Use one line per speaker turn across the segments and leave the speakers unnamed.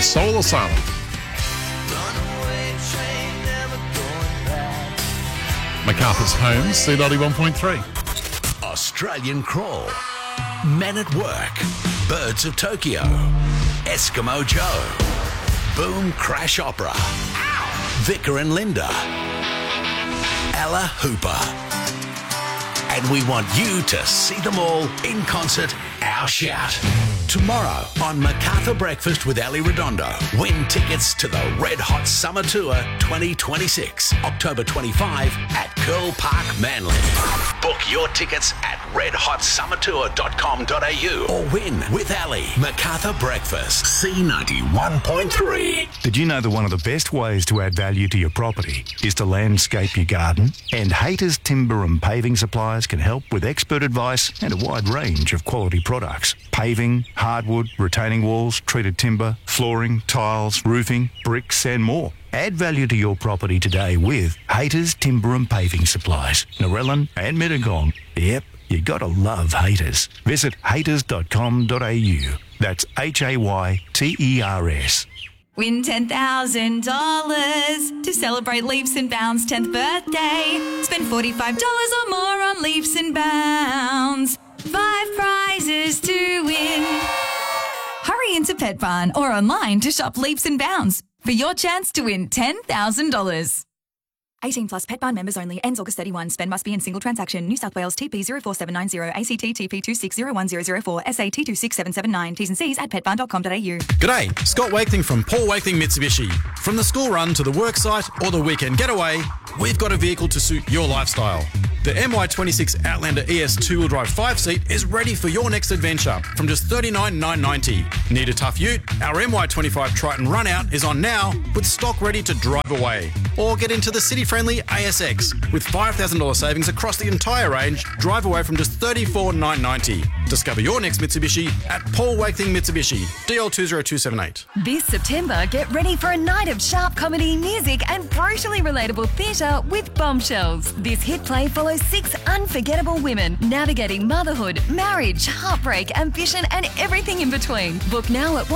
Soul Asylum. Macarthur's Home, C91.3.
Australian Crawl, Men at Work, Birds of Tokyo, Eskimo Joe, Boom Crash Opera, Vicar and Linda, Ella Hooper. And we want you to see them all in concert, Our Shout. Tomorrow on Macarthur Breakfast with Ali Redondo. Win tickets to the Red Hot Summer Tour 2026, October 25 at Curl Park, Manly. Book your tickets at redhotsummertour.com.au or win with Ali. Macarthur Breakfast, C91.3.
Did you know that one of the best ways to add value to your property is to landscape your garden? And Haters Timber and Paving Suppliers can help with expert advice and a wide range of quality products. Paving, hardwood, retaining walls, treated timber, flooring, tiles, roofing, bricks and more. Add value to your property today with Haters Timber and Paving Supplies, Narellan and Mittagong. Yep, you gotta love Haters. Visit haters.com.au. That's HAYTERS.
Win $10,000 to celebrate Leaps and Bounds' 10th birthday. Spend $45 or more on Leaps and Bounds. 5 prizes to win. Hurry into Pet Barn or online to shop Leaps and Bounds for your chance to win $10,000. 18 plus Pet Barn members only. Ends August 31. Spend must be in single transaction. New South Wales TP 04790. ACT TP 2601004. SAT 26779. T's and C's at petbarn.com.au.
G'day, Scott Wakeling from Paul Wakeling Mitsubishi. From the school run to the work site or the weekend getaway, we've got a vehicle to suit your lifestyle. The MY26 Outlander ES 2-wheel-drive 5-seat is ready for your next adventure from just $39,990. Need a tough ute? Our MY25 Triton Runout is on now with stock ready to drive away. Or get into the city-friendly ASX with $5,000 savings across the entire range. Drive away from just $34,990. Discover your next Mitsubishi at Paul Wakeling Mitsubishi, DL20278.
This September, get ready for a night of sharp comedy, music and brutally relatable theatre with Bombshells. This hit play follows 6 unforgettable women navigating motherhood, marriage, heartbreak, ambition and everything in between. Book now at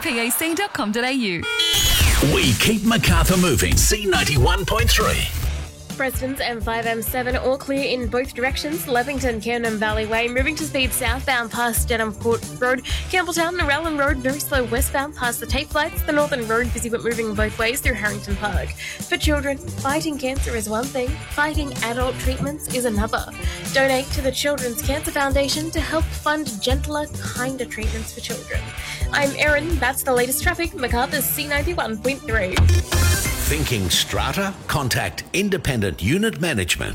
wallenbillypac.com.au.
We keep Macarthur moving, C91.3.
Preston's M5-M7 all clear in both directions. Leppington, Camden Valley Way, moving to speed southbound past Denham Court Road. Campbelltown, Narellan Road, very slow westbound past the Tape Lights. The Northern Road busy but moving both ways through Harrington Park. For children, fighting cancer is one thing, fighting adult treatments is another. Donate to the Children's Cancer Foundation to help fund gentler, kinder treatments for children. I'm Erin, that's the latest traffic, Macarthur's C91.3.
Thinking strata? Contact Independent Unit Management.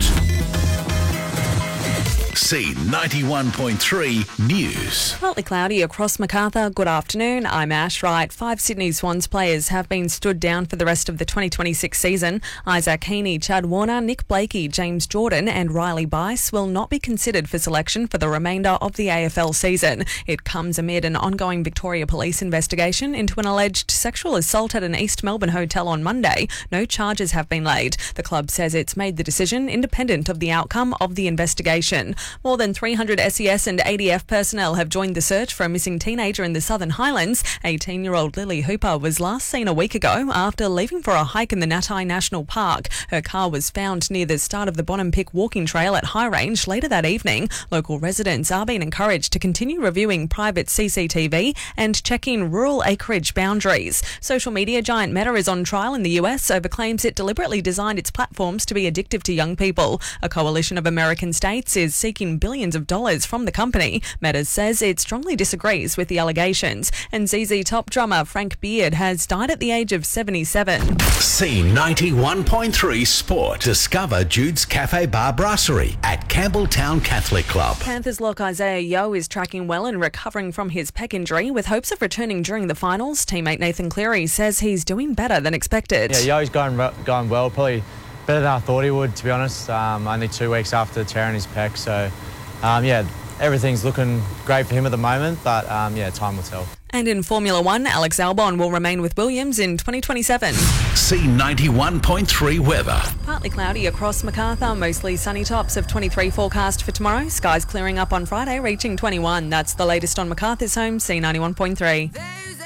C91.3 News.
Partly cloudy across Macarthur. Good afternoon. I'm Ash Wright. 5 Sydney Swans players have been stood down for the rest of the 2026 season. Isaac Heaney, Chad Warner, Nick Blakey, James Jordan and Riley Bice will not be considered for selection for the remainder of the AFL season. It comes amid an ongoing Victoria Police investigation into an alleged sexual assault at an East Melbourne hotel on Monday. No charges have been laid. The club says it's made the decision independent of the outcome of the investigation. More than 300 SES and ADF personnel have joined the search for a missing teenager in the Southern Highlands. 18-year-old Lily Hooper was last seen a week ago after leaving for a hike in the Natai National Park. Her car was found near the start of the Bonham-Pick walking trail at High Range later that evening. Local residents are being encouraged to continue reviewing private CCTV and checking rural acreage boundaries. Social media giant Meta is on trial in the US over claims it deliberately designed its platforms to be addictive to young people. A coalition of American states is seeking billions of dollars from the company. Meta says it strongly disagrees with the allegations. And ZZ Top drummer Frank Beard has died at the age of 77.
C91.3 Sport. Discover Jude's Cafe Bar Brasserie at Campbelltown Catholic Club.
Panthers lock Isaiah Yeo is tracking well and recovering from his pec injury with hopes of returning during the finals. Teammate Nathan Cleary says he's doing better than expected.
Yeah, Yeo's going well, probably better than I thought he would, to be honest. Only 2 weeks after tearing his pec, so everything's looking great for him at the moment, but time will tell.
And in Formula One, Alex Albon will remain with Williams in 2027.
C91.3 weather.
Partly cloudy across Macarthur, mostly sunny, tops of 23 forecast for tomorrow. Skies clearing up on Friday, reaching 21. That's the latest on Macarthur's Home, C91.3.